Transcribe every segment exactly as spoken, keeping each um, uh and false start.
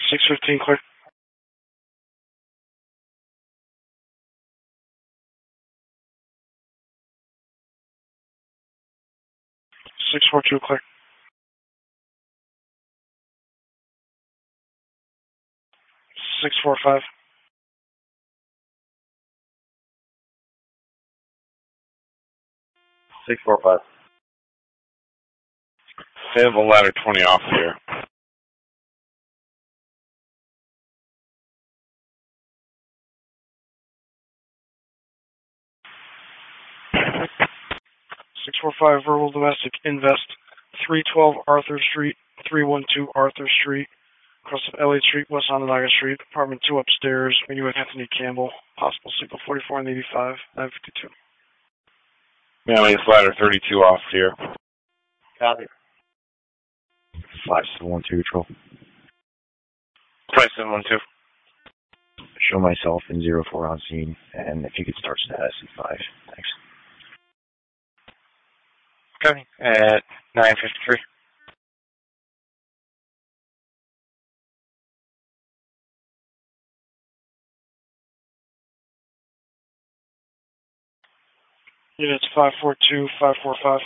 six fifteen, clear. six four two, clear. six four five. six four five. They have a ladder twenty off here. six four five, verbal domestic, invest, three twelve Arthur Street, three one two Arthur Street, across of Elliott Street, West Onondaga Street, apartment two upstairs, meeting with Anthony Campbell, possible signal forty-four and eighty-five, nine fifty-two. Manly, it's ladder thirty-two off here. Copy. five seven one two, control. five seven one two. Show myself in zero four on scene, and if you could start status at five. Thanks. Okay, at nine fifty-three. Units five four two, five four five.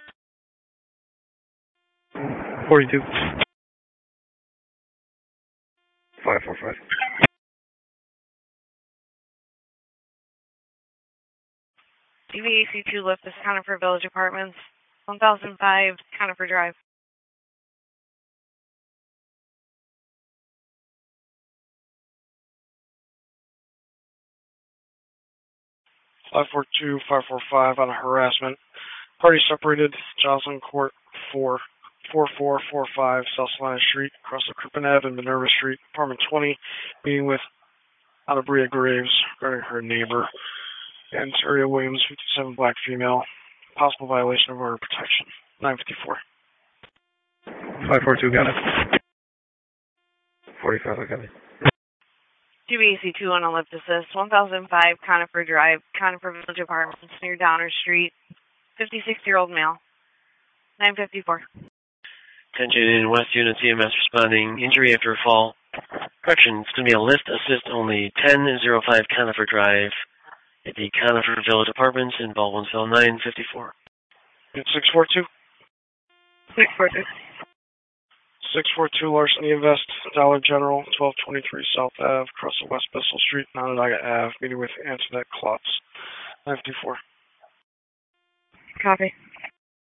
forty-two. five four five. D V A C two lift is Conifer Village Apartments, one thousand five, Conifer Drive. five four two, five four five on a harassment. Party separated, Jocelyn Court four, four four four five South Salina Street, across the Crippen Ave and Minerva Street, apartment twenty, meeting with Anabria Graves regarding her neighbor. And Area Williams, fifty-seven, black female, possible violation of order of protection, nine fifty-four. five four two, got it. forty-five, I got it. D V A C two on a lift assist, one thousand five Conifer Drive, Conifer Village Apartments, near Downer Street, fifty-six-year-old male, nine fifty-four. Attention in West Unit C M S responding, injury after a fall. Correction, it's going to be a lift assist only, ten oh five Conifer Drive, at the Conifer Village Apartments in Baldwinsville, nine fifty-four. six four two? six four two. six four two Larceny Invest, Dollar General, twelve twenty-three South Ave, across the West Bissell Street, Onondaga Ave, meeting with Antoinette Klotz, nine fifty-four. Copy.